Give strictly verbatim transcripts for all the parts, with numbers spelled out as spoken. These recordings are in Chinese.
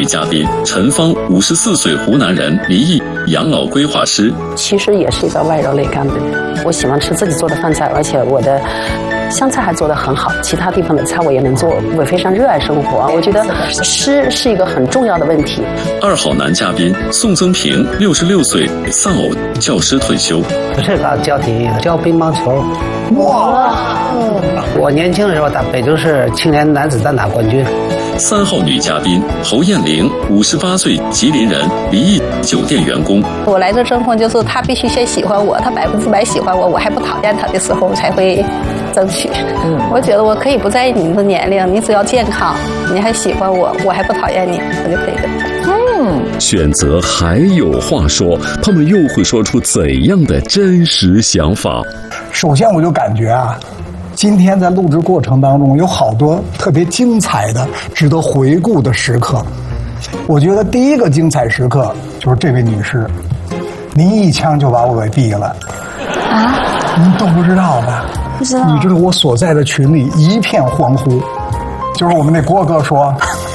女嘉宾陈芳，五十四岁湖南人，离异，养老规划师。 其实也是一个外柔内刚的人，我喜欢吃自己做的饭菜，而且我的湘菜还做得很好，其他地方的菜我也能做，我非常热爱生活。我觉得吃是一个很重要的问题。 二号男嘉宾宋增平，六十六岁，丧偶，教师退休。 不是搞教体育的，教乒乓球。哇！我年轻的时候打北京市青年男子单打冠军。 三号女嘉宾侯艳玲，五十八岁，吉林人，离异，酒店员工。 我来这征婚就是他必须先喜欢我，他百分之百喜欢我，我还不讨厌他的时候，我才会争取。嗯，我觉得我可以不在意你的年龄，你只要健康，你还喜欢我，我还不讨厌你，我就可以跟他。 嗯，选择还有话说，他们又会说出怎样的真实想法？ 首先，我就感觉啊。今天在录制过程当中有好多特别精彩的值得回顾的时刻，我觉得第一个精彩时刻就是这位女士，您一枪就把我给毙了啊！您都不知道吧？ 不知道。 你知道我所在的群里一片欢呼，就是我们那郭哥说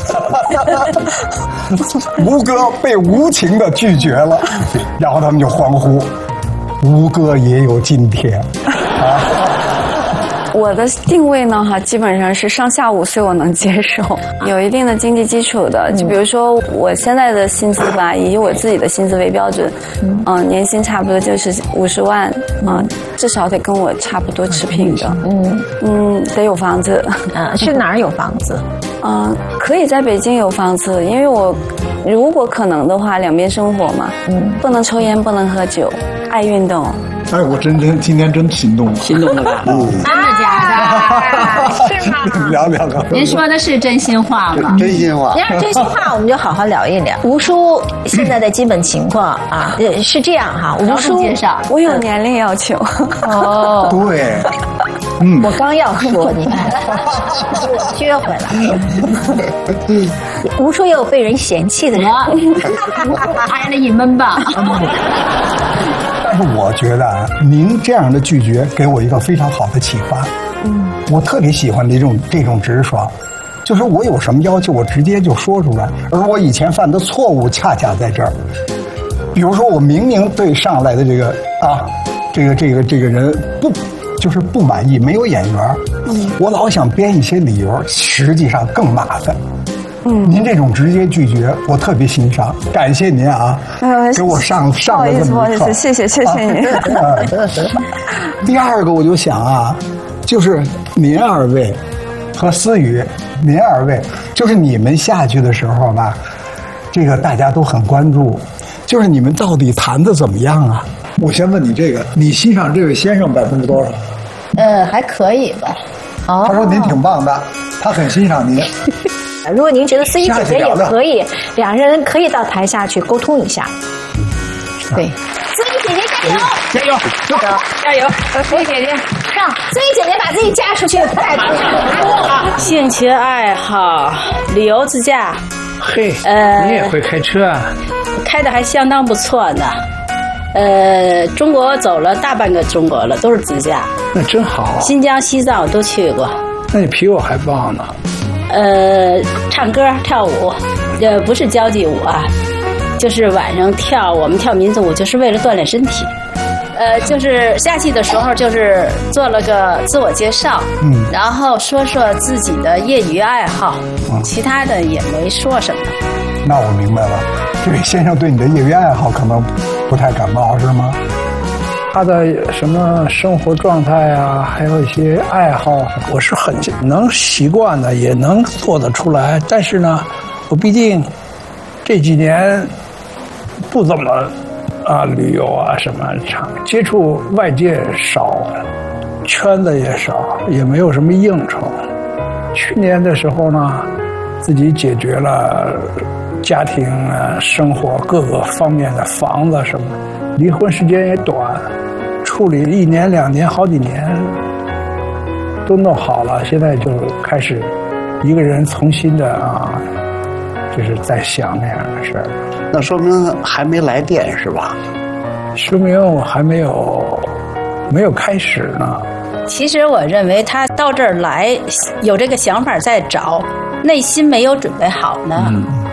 吴哥被无情的拒绝了，然后他们就欢呼吴哥也有今天啊。 我的定位呢，哈，基本上是上下五岁我能接受，有一定的经济基础的。就比如说我现在的薪资吧，以我自己的薪资为标准，嗯、呃，年薪差不多就是五十万，啊、呃，至少得跟我差不多持平的。嗯嗯，得有房子。 嗯，去哪儿有房子？ 嗯、呃，可以在北京有房子，因为我如果可能的话，两边生活嘛，嗯，不能抽烟，不能喝酒，爱运动。 哎，我真真今天真心动了， 心动了吧？ 嗯，真的假的？是吗？ 聊聊聊。 您说的是真心话吗？ 真心话。 要是真心话，我们就好好聊一聊。吴叔现在的基本情况啊，是这样哈。吴叔介绍， 我有年龄要求。 哦， 对。 嗯，我刚要说，你看，是我撅回来。吴叔也有被人嫌弃的人，挨了一闷吧。 但是我觉得啊，您这样的拒绝给我一个非常好的启发。嗯，我特别喜欢这种这种直爽，就是我有什么要求，我直接就说出来。而我以前犯的错误恰恰在这儿，比如说我明明对上来的这个啊，这个这个这个人不。就是不满意，没有眼缘，嗯，我老想编一些理由，实际上更麻烦。嗯，您这种直接拒绝，我特别欣赏，感谢您啊，呃、给我上上了这么一课， 谢谢谢谢您。 啊、第二个我就想啊，就是您二位和思雨，您二位，就是你们下去的时候吧，这个大家都很关注，就是你们到底谈的怎么样啊？我先问你这个，你欣赏这位先生百分之多少？ 呃，还可以吧。 哦，他说您挺棒的，他很欣赏您。 如果您觉得思怡姐姐也可以，两人可以到台下去沟通一下。对，思怡姐姐加油！ 加油！加油！ 加油！思怡姐姐上，思怡姐姐把自己嫁出去，带出去。 兴趣爱好，旅游自驾。 嘿，呃，你也会开车啊？ 开的还相当不错呢。呃，中国走了大半个中国了，都是自驾。 那真好。 新疆、西藏我都去过。 那你比我还棒呢。 呃，唱歌跳舞，呃，不是交际舞啊，就是晚上跳，我们跳民族舞，就是为了锻炼身体。呃，就是下去的时候，就是做了个自我介绍，嗯，然后说说自己的业余爱好，嗯，其他的也没说什么。 那我明白了，这位先生对你的业余爱好可能不太感冒，是吗？ 他的什么生活状态啊，还有一些爱好，我是很能习惯的，也能做得出来。但是呢，我毕竟这几年不怎么啊旅游啊什么场接触外界少，圈子也少，也没有什么应酬。去年的时候呢，自己解决了家庭啊、生活各个方面的房子什么，离婚时间也短，处理一年两年好几年都弄好了，现在就开始一个人重新的啊，就是在想那样的事儿。 那说明还没来电是吧？ 说明我还没有没有开始呢。 其实我认为他到这儿来有这个想法在找，内心没有准备好呢。嗯